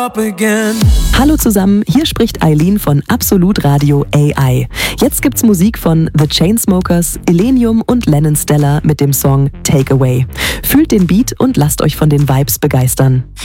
up again. Hallo zusammen, hier spricht Eileen von Absolut Radio AI. Jetzt gibt's Musik von The Chainsmokers, Illenium und Lennon Stella mit dem Song Take Away. Fühlt den Beat und lasst euch von den Vibes begeistern.